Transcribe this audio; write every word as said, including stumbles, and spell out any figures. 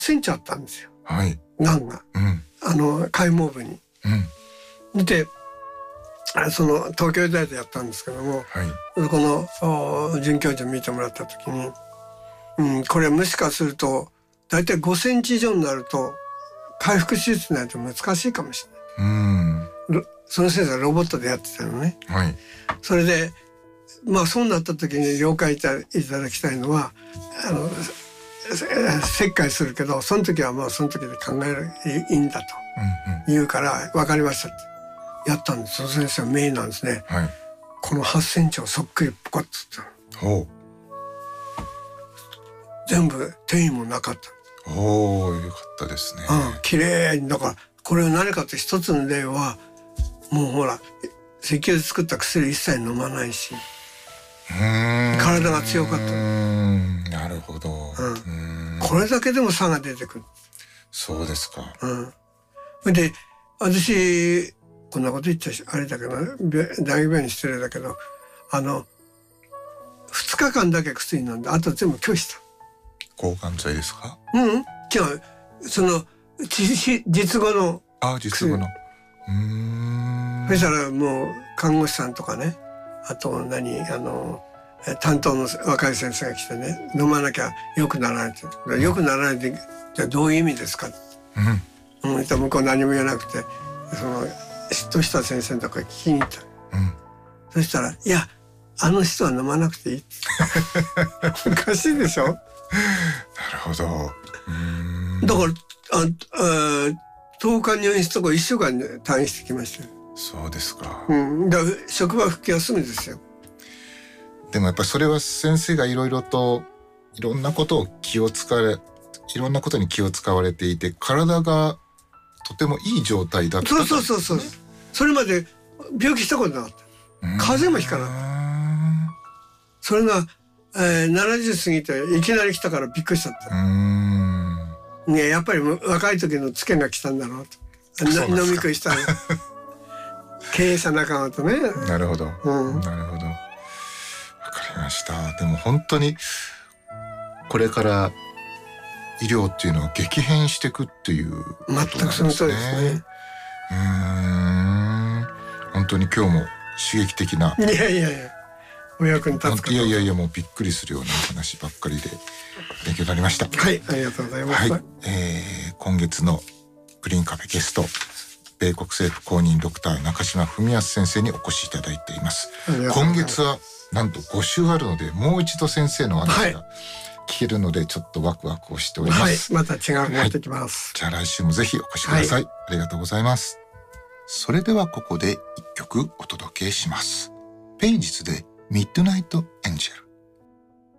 センチあったんですよ。 はい。 がんが、 うん、 あの開毛部に。 うん、 で、その東京大でやったんですけども、 はい、 この准教授に見てもらった時に、うん、これもしかすると大体ごセンチ以上になると回復手術ないと難しいかもしれない。うん、その先生はロボットでやってたのね。 はい。 それでまあそうなった時に了解いただきたいのは、あの切開するけどその時はもうその時で考えるいいんだと言うから分かりましたってやったんです。その先生は名医なんですね。 はい、 このはちセンチをそっくりポコッとつったの。 ほう。 全部転移もなかった。 おお、よかったですね。 うん、綺麗に。だからこれは何かって一つの例はもうほら石油で作った薬一切飲まないし、 うーん、 体が強かった。 うーん、なるほど、 うん、 うーん、 これだけでも差が出てくる。 そうですか。 うん、で私こんなこと言っちゃあれだけど大学病院失礼だけど、あのふつかかんだけ薬飲んであと全部拒否した。 抗がん剤ですか？ うん、違う、その術後のあ、術後の。うーん。 そしたらもう看護師さんとかね、あと何あの担当の若い先生が来てね、飲まなきゃ良くならないって。良くならないで、じゃあどういう意味ですか？うん。うん、向こう何も言えなくて、その嫉妬した先生のところ聞きに行った。うん。そしたらいやあの人は飲まなくていい。おかしいでしょ？なるほど。うーん、 だからああとおか入院したとこいっしゅうかんで退院してきましたよ。 そうですか。 うん、だから職場復帰はすぐですよ。 でもやっぱりそれは先生がいろいろといろんなことを気を使われいろんなことに気を使われていて体がとてもいい状態だった、ね、 そうそうそうそう。それまで病気したことなかった。風邪もひかなかった。それが、えー、ななじゅう過ぎていきなり来たからびっくりしちゃった。うーん、ね、やっぱり若い時のツケが来たんだろうと。飲み食いしたの。経営者仲間とね。 なるほど、うん、なるほど、わかりました。でも本当にこれから医療っていうのは激変していくっていうことなんですね。全くその通りですね。うーん、本当に今日も刺激的な。 いやいやいや、お役に立つか。 いやいやいや、もうびっくりするような話ばっかりで勉強になりました。 はい、ありがとうございます。はい、 えー、今月のグリーンカフェゲスト、米国政府公認ドクター中島文康先生にお越しいただいています。今月はなんとご週あるので、もう一度先生の話が聞けるので、ちょっとワクワクをしております。 はい、また違う持ってきます。 はい、じゃあ来週もぜひお越しください。はい、ありがとうございます。それではここで一曲お届けします。ペイジスでミッドナイトエンジェル。